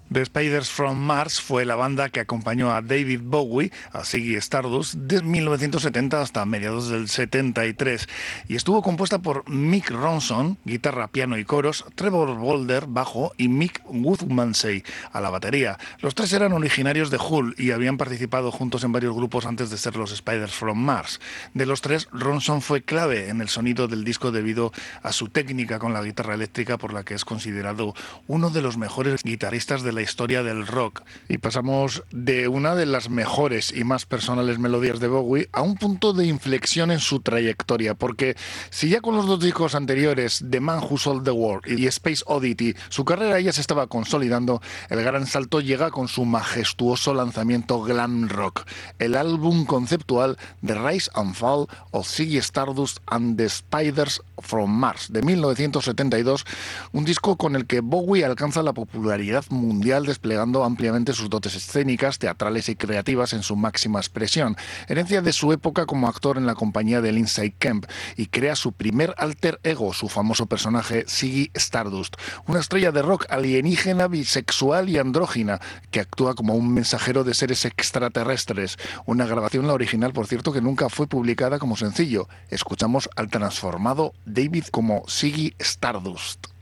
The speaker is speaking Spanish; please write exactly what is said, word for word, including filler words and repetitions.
The Spiders from Mars fue la banda que acompañó a David Bowie, a Ziggy Stardust, de mil novecientos setenta hasta mediados del setenta y tres, y estuvo compuesta por Mick Ronson, guitarra, piano y coros, Trevor Bolder, bajo, y Mick Woodmansey, a la batería. Los tres eran originarios de Hull y habían participado juntos en varios grupos antes de ser los Spiders from Mars. De los tres, Ronson fue clave en el sonido del disco debido a su técnica con la guitarra eléctrica, por la que es considerado uno de los mejores guitarristas de la historia del rock. Y pasamos de una de las mejores y más personales melodías de Bowie a un punto de inflexión en su trayectoria, porque si ya con los dos discos anteriores, The Man Who Sold the World y Space Oddity, su carrera ya se estaba consolidando, el gran salto llega con su majestuoso lanzamiento glam rock, el álbum conceptual The Rise and Fall of Ziggy Stardust and the Spiders from Mars de mil novecientos setenta y dos, un disco con el que Bowie alcanza la popularidad mundial desplegando ampliamente sus dotes escénicas, teatrales y creativas en su máxima expresión, herencia de su época como actor en la compañía de Lindsay Kemp, y crea su primer alter ego, su famoso personaje Ziggy Stardust, una estrella de rock alienígena, bisexual y andrógina que actúa como un mensajero de seres extraterrestres. Una grabación, la original, por cierto, que nunca fue publicada como sencillo. Escuchamos al transformado David como Ziggy Stardust.